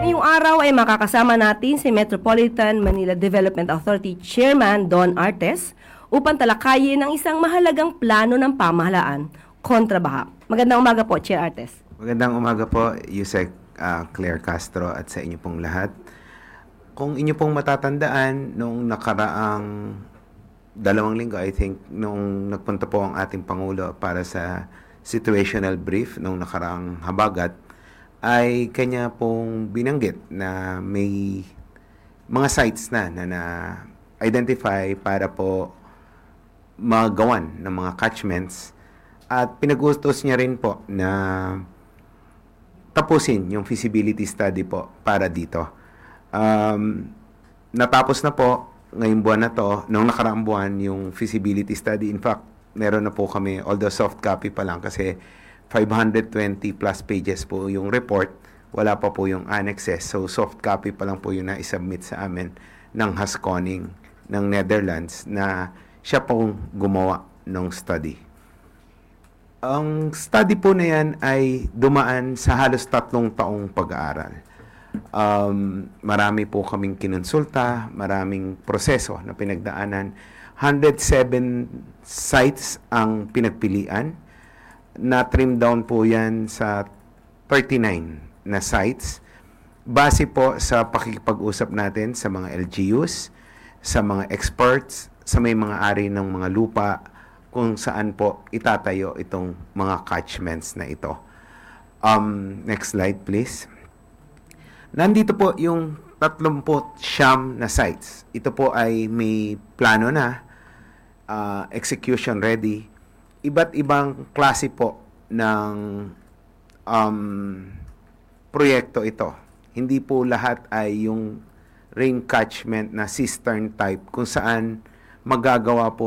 Ngayong araw ay makakasama natin si Metropolitan Manila Development Authority Chairman Don Artes upang talakayin ang isang mahalagang plano ng pamahalaan kontra baha. Magandang umaga po, Chair Artes. Magandang umaga po, Yusek Claire Castro at sa inyo pong lahat. Kung inyo pong matatandaan, nung nakaraang 2 linggo, I think, nung nagpunta po ang ating Pangulo para sa situational brief nung nakaraang habagat, ay kanya pong binanggit na may mga sites na identify para po magawan ng mga catchments at pinag-ustos niya rin po na tapusin yung feasibility study po para dito. Natapos na po ngayong buwan na to, nung nakaraang buwan yung feasibility study. In fact, meron na po kami, although soft copy pa lang kasi 520 plus pages po yung report, wala pa po yung annexes. So, soft copy pa lang po yung na-submit sa amin ng Haskoning ng Netherlands na siya pong gumawa ng study. Ang study po na yan ay dumaan sa halos 3 taong pag-aaral. Marami po kaming kinonsulta, maraming proseso na pinagdaanan. 107 sites ang pinagpilian. Na-trim down po yan sa 39 na sites. Base po sa pakikipag-usap natin sa mga LGUs, sa mga experts, sa may mga ari ng mga lupa, kung saan po itatayo itong mga catchments na ito. Next slide please. Nandito po yung 39 na sites. Ito po ay may plano na, execution ready. Iba't ibang klase po ng proyekto ito. Hindi po lahat ay yung rain catchment na cistern type kung saan magagawa po